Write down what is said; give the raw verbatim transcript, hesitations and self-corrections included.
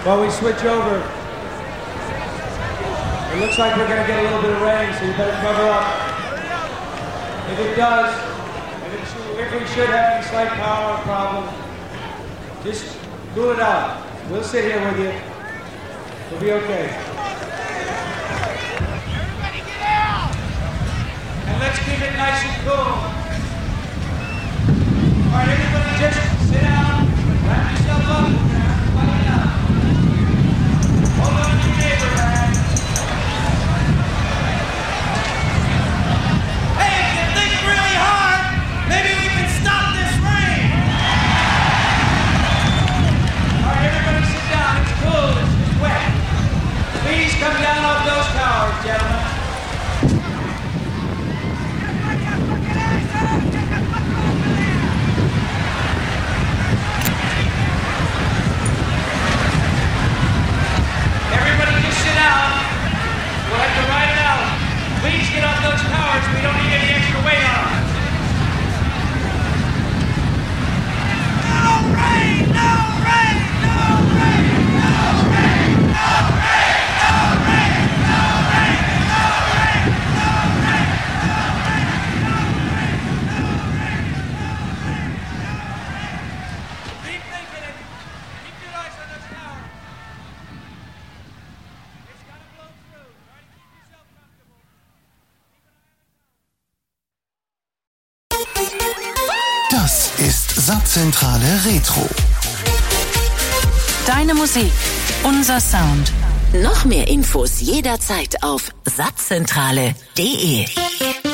while we switch over. It looks like we're going to get a little bit of rain, so you better cover up. If it does, if, it should, if we should have any slight power problem, just cool it out. We'll sit here with you. We'll be okay. Everybody get out! And let's keep it nice and cool. All right, everybody just sit down, wrap yourself up, everybody down. Hold on to your neighbor, man. Hey, if you think really hard, maybe we can stop this rain! All right, everybody sit down. It's cool. It's just wet. Please come down off those towers, gentlemen. Everybody just sit down. We'll have to ride it out. Please get off those towers. We don't need any extra weight on them. No rain! No rain! No rain! No rain! No rain! No rain! No rain! No rain! No rain! No rain! No rain! No rain! Keep thinking it. Keep your eyes on those towers. It's gonna blow through. Try to keep yourself comfortable. Das ist Satzzentrale Retro. Deine Musik, unser Sound. Noch mehr Infos jederzeit auf satzzentrale punkt de.